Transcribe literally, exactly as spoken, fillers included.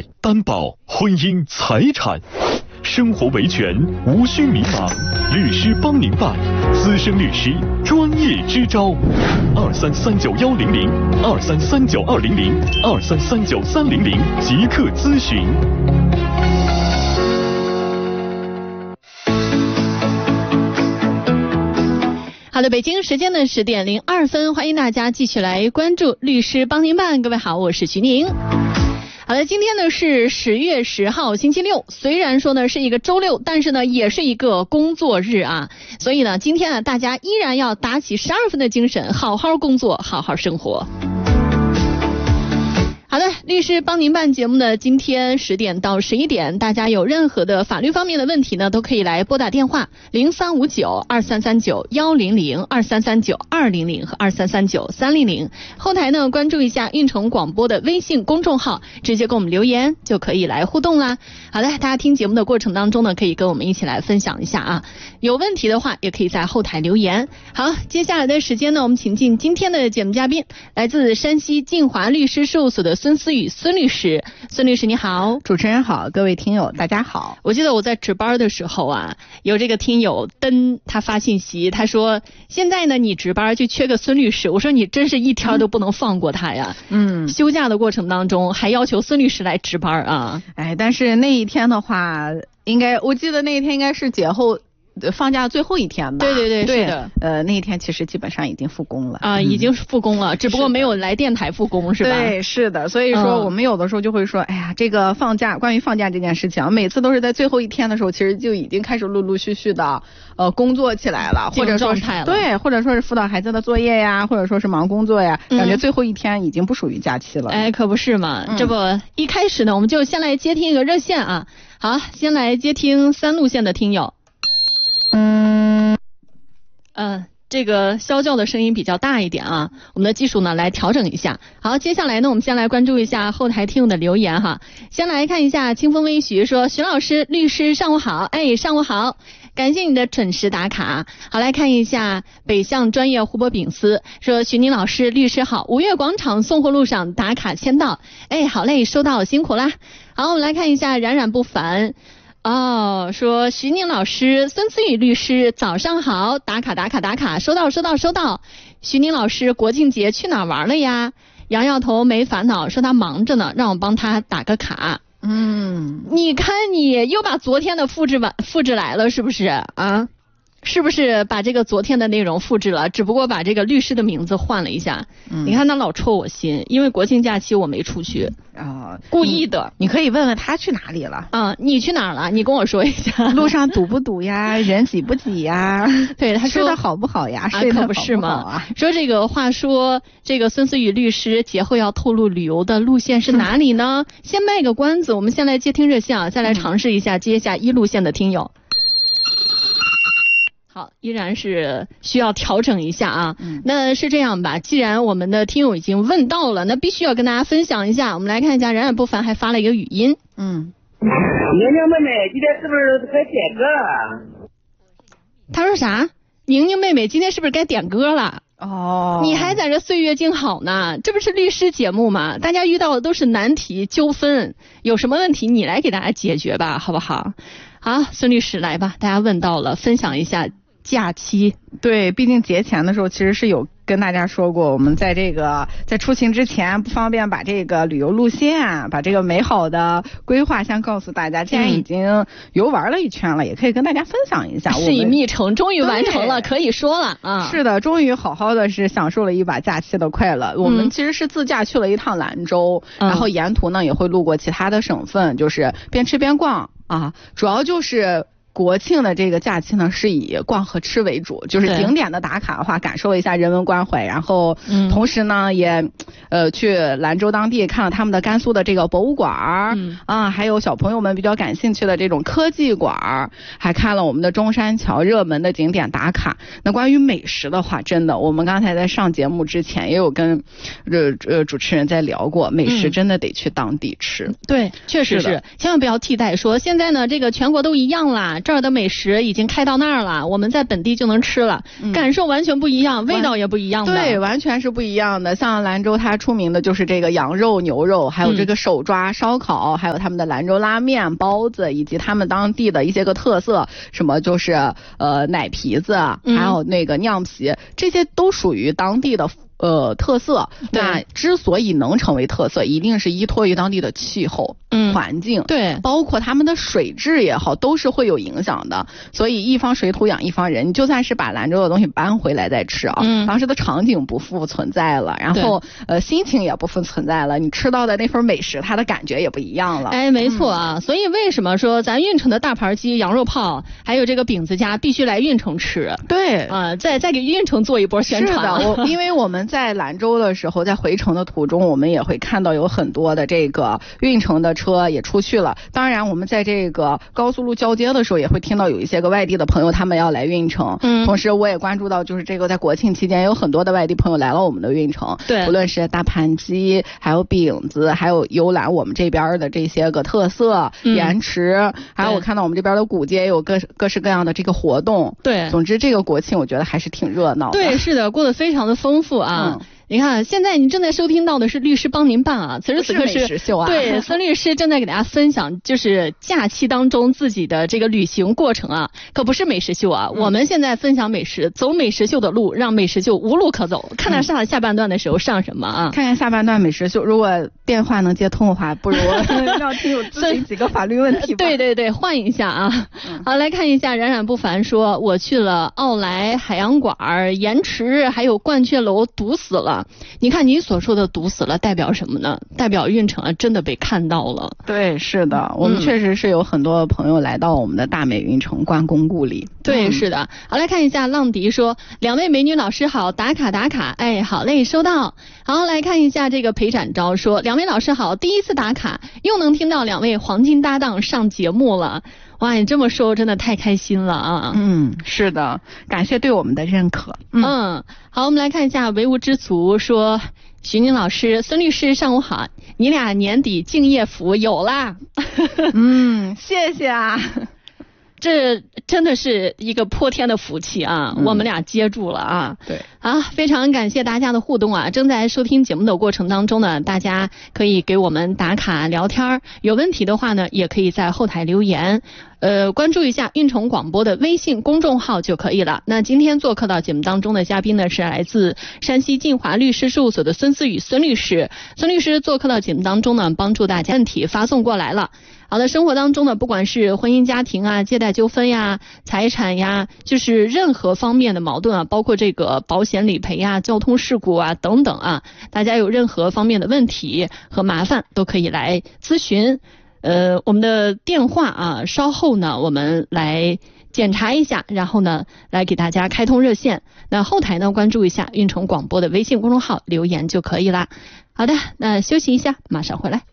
贷、担保、婚姻、财产，生活维权无需迷茫，律师帮您办，资深律师专业支招，二三三九幺零零，二三三九二零零，二三三九三零零，即刻咨询。 好的，北京时间的十点零二分，欢迎大家继续来关注律师帮您办。各位好，我是徐宁。好的，今天呢是十月十号星期六，虽然说呢是一个周六，但是呢也是一个工作日啊，所以呢今天呢大家依然要打起十二分的精神，好好工作，好好生活。好的，律师帮您办节目呢，今天十点到十一点，大家有任何的法律方面的问题呢，都可以来拨打电话零三五九二三三九幺零零、二三三九二零零和二三三九三零零。后台呢关注一下运城广播的微信公众号，直接给我们留言就可以来互动啦。好的，大家听节目的过程当中呢，可以跟我们一起来分享一下啊，有问题的话也可以在后台留言。好，接下来的时间呢，我们请进今天的节目嘉宾，来自山西晋华律师事务所的孙思雨孙律师。孙律师你好。 主持人好，各位听友大家好。 我记得我在值班的时候啊，有这个听友登他发信息，他说现在呢你值班就缺个孙律师，我说你真是一天都不能放过他呀。嗯，休假的过程当中还要求孙律师来值班啊。 哎，但是那一天的话，应该我记得那一天应该是节后放假最后一天吧。 对对对， 对是的。 呃，那一天其实基本上已经复工了啊、嗯，已经复工了，只不过没有来电台复工是吧？ 对，是的。所以说我们有的时候就会说，嗯、哎呀，这个放假，关于放假这件事情，每次都是在最后一天的时候，其实就已经开始陆陆续续的呃工作起来了，或者说是对，或者说是辅导孩子的作业呀，或者说是忙工作呀，嗯、感觉最后一天已经不属于假期了。 哎，可不是嘛。嗯、这不一开始呢，我们就先来接听一个热线啊。好，先来接听三路线的听友。嗯，呃，这个啸叫的声音比较大一点啊，我们的技术呢来调整一下。好，接下来呢，我们先来关注一下后台听友的留言哈。先来看一下清风微徐说，徐老师律师上午好，哎，上午好。感谢你的准时打卡。好，来看一下北向专业湖泊丙斯说，徐宁老师律师好，五月广场送货路上打卡签到，哎，好嘞，收到，辛苦啦。好，我们来看一下冉冉不凡。哦，说徐宁老师、孙思雨律师早上好，打卡打卡打卡，收到收到收到。徐宁老师国庆节去哪玩了呀？摇摇头没烦恼，说他忙着呢，让我帮他打个卡。嗯，你看你又把昨天的复制完复制来了是不是啊？是不是把这个昨天的内容复制了，只不过把这个律师的名字换了一下。嗯、你看他老戳我心，因为国庆假期我没出去啊、呃，故意的。 你, 你可以问问他去哪里了啊？你去哪儿了？你跟我说一下。 路上堵不堵呀？人挤不挤呀？ 对，他说吃的好不好呀？ 睡得好不好啊？可不是嘛。说这个话说，这个孙思雨律师节后要透露旅游的路线是哪里呢？嗯、先卖个关子，我们先来接听热线啊，再来尝试一下接下一路线的听友。好，依然是需要调整一下啊。嗯、那是这样吧，既然我们的听友已经问到了，那必须要跟大家分享一下。我们来看一下，冉冉不凡还发了一个语音。嗯， 宁宁妹妹今天是不是该点歌了？ 他说啥？宁宁妹妹今天是不是该点歌了？哦，你还在这岁月静好呢？这不是律师节目吗？大家遇到的都是难题纠纷，有什么问题你来给大家解决吧，好不好？好，孙律师来吧，大家问到了，分享一下假期。 对，毕竟节前的时候其实是有跟大家说过，我们在这个在出行之前不方便把这个旅游路线，把这个美好的规划先告诉大家。既然已经游玩了一圈了，也可以跟大家分享一下。 事已密成，终于完成了，可以说了啊。 是的，终于好好的是享受了一把假期的快乐。我们其实是自驾去了一趟兰州，嗯、然后沿途呢也会路过其他的省份，就是边吃边逛啊，主要就是国庆的这个假期呢，是以逛和吃为主，就是景点的打卡的话，感受一下人文关怀，然后同时呢，也呃去兰州当地看了他们的甘肃的这个博物馆、嗯、啊，还有小朋友们比较感兴趣的这种科技馆，还看了我们的中山桥热门的景点打卡。那关于美食的话，真的，我们刚才在上节目之前也有跟呃呃主持人在聊过，美食真的得去当地吃。嗯、 对，确实是，是千万不要替代说现在呢，这个全国都一样啦。 这儿的美食已经开到那儿了，我们在本地就能吃了，嗯、感受完全不一样，味道也不一样的。 对，完全是不一样的。像兰州它出名的就是这个羊肉、牛肉，还有这个手抓烧烤，嗯、还有他们的兰州拉面、包子，以及他们当地的一些个特色，什么就是呃奶皮子，还有那个酿皮，这些都属于当地的。呃，特色，那之所以能成为特色，一定是依托于当地的气候、嗯、环境， 对， 包括他们的水质也好，都是会有影响的。所以一方水土养一方人，你就算是把兰州的东西搬回来再吃啊，嗯、当时的场景不复存在了，然后呃心情也不复存在了，你吃到的那份美食，它的感觉也不一样了。 哎，没错啊，嗯、所以为什么说咱运城的大盘鸡、羊肉泡，还有这个饼子家必须来运城吃？ 对， 啊、呃，再再给运城做一波宣传。 是的，我因为我们。在兰州的时候，在回程的途中，我们也会看到有很多的这个运城的车也出去了。当然，我们在这个高速路交接的时候，也会听到有一些个外地的朋友他们要来运城。嗯，同时我也关注到，就是这个在国庆期间，有很多的外地朋友来了我们的运城。 对， 无论是大盘鸡，还有饼子，还有游览我们这边的这些个特色、嗯、盐池，还有我看到我们这边的古街也有各各式各样的这个活动。 对， 总之这个国庆我觉得还是挺热闹的。 对，是的，过得非常的丰富啊。嗯，你看，现在你正在收听到的是律师帮您办啊，此时此刻是， 是美食秀啊、 对，孙律师正在给大家分享，就是假期当中自己的这个旅行过程啊，可不是美食秀啊。嗯、我们现在分享美食，走美食秀的路，让美食秀无路可走。看看上下半段的时候上什么啊？ 看看下半段美食秀，如果电话能接通的话，不如让听友咨询几个法律问题吧。 对对对，换一下啊。嗯、好，来看一下冉冉不凡说，我去了奥莱海洋馆、盐池，还有鹳雀楼，堵死了。你看你所说的堵死了代表什么呢？代表运城啊真的被看到了。 对，是的，我们确实是有很多朋友来到我们的大美运城关公故里。 对，嗯、是的。好，来看一下浪迪说，两位美女老师好，打卡打卡，哎，好嘞，收到。好，来看一下这个裴展昭说，两位老师好，第一次打卡，又能听到两位黄金搭档上节目了。哇，你这么说真的太开心了啊！ 嗯，是的，感谢对我们的认可。 嗯，嗯好，我们来看一下唯物之族说，徐宁老师、孙律师上午好，你俩年底敬业福有啦。 嗯，谢谢啊。 这真的是一个泼天的福气啊、嗯！我们俩接住了啊！ 对啊，非常感谢大家的互动啊！正在收听节目的过程当中呢，大家可以给我们打卡聊天，有问题的话呢，也可以在后台留言。呃，关注一下运城广播的微信公众号就可以了。那今天做客到节目当中的嘉宾呢，是来自山西晋华律师事务所的孙思雨孙律师。孙律师做客到节目当中呢，帮助大家问题发送过来了。好的，生活当中呢，不管是婚姻家庭啊、借贷纠纷呀、财产呀，就是任何方面的矛盾啊，包括这个保险理赔呀、交通事故啊等等啊，大家有任何方面的问题和麻烦都可以来咨询。呃，我们的电话啊，稍后呢我们来检查一下，然后呢来给大家开通热线。那后台呢关注一下运城广播的微信公众号留言就可以啦。好的，那休息一下，马上回来。